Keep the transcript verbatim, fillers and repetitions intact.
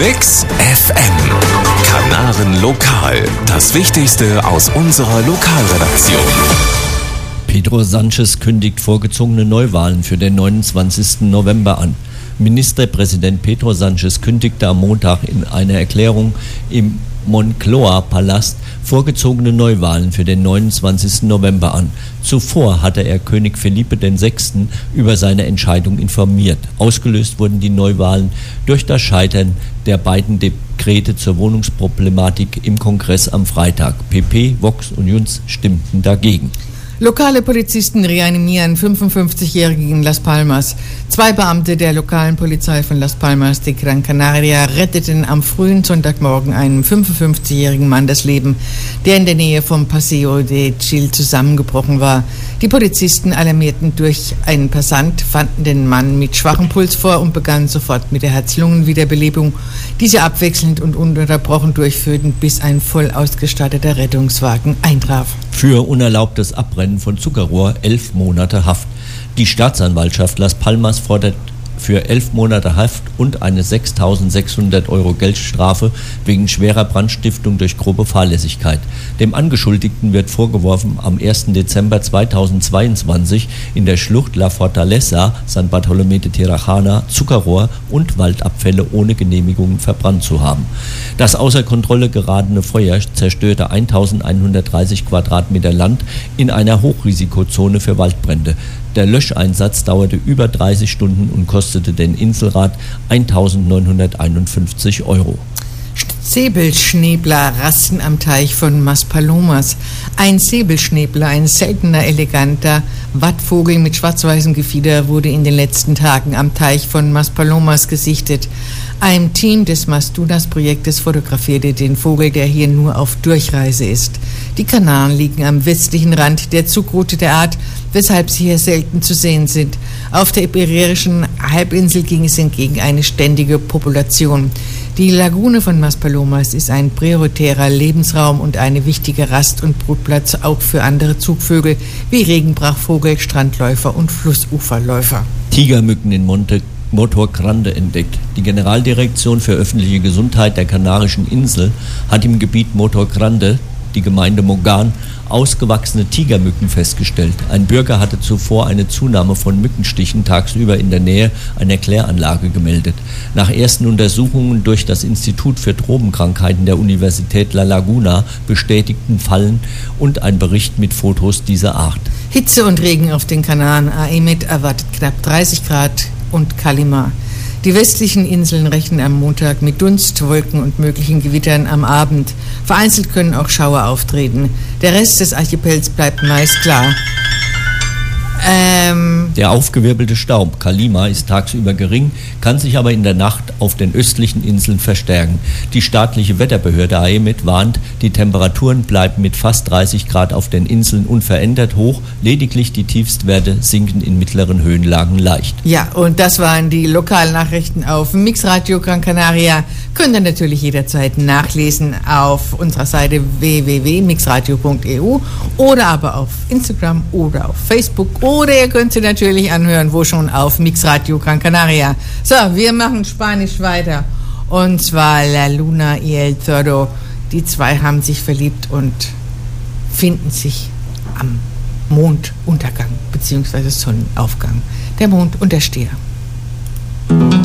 Mix F M. Kanaren Lokal. Das Wichtigste aus unserer Lokalredaktion. Pedro Sánchez kündigt vorgezogene Neuwahlen für den neunundzwanzigsten November an. Ministerpräsident Pedro Sánchez kündigte am Montag in einer Erklärung im Moncloa-Palast vorgezogene Neuwahlen für den neunundzwanzigsten November an. Zuvor hatte er König Felipe der Sechste über seine Entscheidung informiert. Ausgelöst wurden die Neuwahlen durch das Scheitern der beiden Dekrete zur Wohnungsproblematik im Kongress am Freitag. P P, Vox und Junts stimmten dagegen. Lokale Polizisten reanimieren fünfundfünfzigjährigen in Las Palmas. Zwei Beamte der lokalen Polizei von Las Palmas de Gran Canaria retteten am frühen Sonntagmorgen einem fünfundfünfzigjährigen Mann das Leben, der in der Nähe vom Paseo de Chil zusammengebrochen war. Die Polizisten alarmierten durch einen Passant, fanden den Mann mit schwachem Puls vor und begannen sofort mit der Herz-Lungen-Wiederbelebung, die sie abwechselnd und ununterbrochen durchführten, bis ein voll ausgestatteter Rettungswagen eintraf. Für unerlaubtes Abbrennen von Zuckerrohr elf Monate Haft. Die Staatsanwaltschaft Las Palmas fordert für elf Monate Haft und eine sechstausendsechshundert Euro Geldstrafe wegen schwerer Brandstiftung durch grobe Fahrlässigkeit. Dem Angeschuldigten wird vorgeworfen, am ersten Dezember zweitausendzweiundzwanzig in der Schlucht La Fortaleza, San Bartolomé de Tirajana, Zuckerrohr und Waldabfälle ohne Genehmigung verbrannt zu haben. Das außer Kontrolle geratene Feuer zerstörte eintausendeinhundertdreißig Quadratmeter Land in einer Hochrisikozone für Waldbrände. Der Löscheinsatz dauerte über dreißig Stunden und kostete den Inselrat eintausendneunhunderteinundfünfzig Euro. Säbelschnäbler rasten am Teich von Maspalomas. Ein Säbelschnäbler, ein seltener, eleganter Wattvogel mit schwarz-weißem Gefieder, wurde in den letzten Tagen am Teich von Maspalomas gesichtet. Ein Team des Mastudas-Projektes fotografierte den Vogel, der hier nur auf Durchreise ist. Die Kanaren liegen am westlichen Rand der Zugroute der Art, weshalb sie hier selten zu sehen sind. Auf der Iberischen Halbinsel ging es hingegen eine ständige Population. Die Lagune von Maspalomas ist ein prioritärer Lebensraum und eine wichtige Rast- und Brutplatz auch für andere Zugvögel wie Regenbrachvogel, Strandläufer und Flussuferläufer. Tigermücken in Monte Motor Grande entdeckt. Die Generaldirektion für öffentliche Gesundheit der Kanarischen Insel hat im Gebiet Motor Grande, die Gemeinde Mogan, ausgewachsene Tigermücken festgestellt. Ein Bürger hatte zuvor eine Zunahme von Mückenstichen tagsüber in der Nähe einer Kläranlage gemeldet. Nach ersten Untersuchungen durch das Institut für Tropenkrankheiten der Universität La Laguna bestätigten Fallen und ein Bericht mit Fotos dieser Art. Hitze und Regen auf den Kanaren. Aemet erwartet knapp dreißig Grad und Kalima. Die westlichen Inseln rechnen am Montag mit Dunst, Wolken und möglichen Gewittern am Abend. Vereinzelt können auch Schauer auftreten. Der Rest des Archipels bleibt meist klar. Ähm Der aufgewirbelte Staub, Kalima, ist tagsüber gering, kann sich aber in der Nacht auf den östlichen Inseln verstärken. Die staatliche Wetterbehörde Aemet warnt, die Temperaturen bleiben mit fast dreißig Grad auf den Inseln unverändert hoch, lediglich die Tiefstwerte sinken in mittleren Höhenlagen leicht. Ja, und das waren die Lokalnachrichten auf Mixradio Gran Canaria. Könnt ihr natürlich jederzeit nachlesen auf unserer Seite w w w punkt mixradio punkt e u oder aber auf Instagram oder auf Facebook. Oder ihr könnt sie natürlich anhören, wo schon, auf Mixradio Gran Canaria. So, wir machen Spanisch weiter. Und zwar La Luna y el Toro. Die zwei haben sich verliebt und finden sich am Monduntergang bzw. Sonnenaufgang. Der Mond und der Stier.